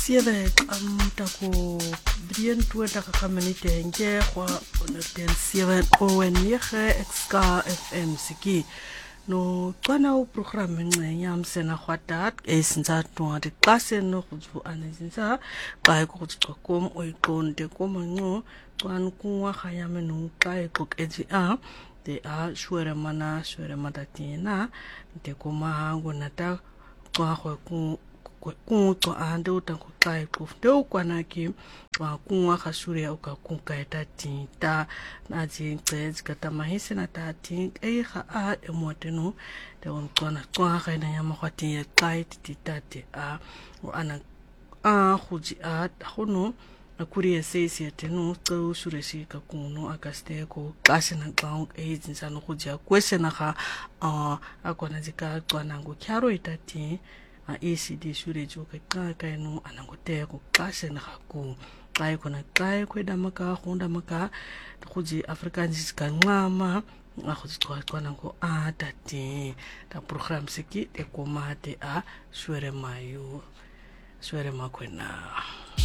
7 taku brien toe taka kamanite henge kwa den 7 o wenige exka FM siki no kana u program ngenya msena khwatat esinza twa de klase no khutsu anazinza xa ikuxokom oyiqonde komanco xwan kuwa khayame no xa ixokeji a de a shwere matatina de koma ngonata xa ku kunco ande utango xa ixufde ukwanaki xa kuwa khashure ukakunkaeta tinta nazi cez katamahise na tati ekha a emoteno de umcwana xa khayina yamakhwati xa titate a ana a khuji a khono akuri sesi atenu xa shure shika kuno akasteko xashena xa ezinsana khuji kwesena kha akona zika xwana ngo kyaro itati ECD shure joka xa eno anangoteko xashena khaku xa ikona xa kweda maka khunda maka khuji africansis kanqama akhuji xwana ngo atati ta program siki ekomate a shwere makwena